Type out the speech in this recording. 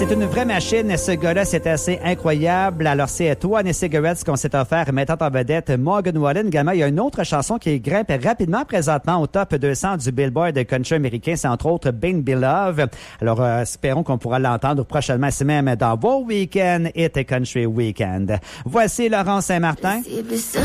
C'est une vraie machine. Ce gars-là, c'est assez incroyable. Alors, c'est Two Honey Cigarettes qu'on s'est offert, mettant en vedette Morgan Wallen. Également, il y a une autre chanson qui grimpe rapidement présentement au top 200 du Billboard country américain. C'est entre autres Bing Love. Alors, espérons qu'on pourra l'entendre prochainement, c'est même dans vos week-ends et Country Weekend. Voici Laurent Saint-Martin.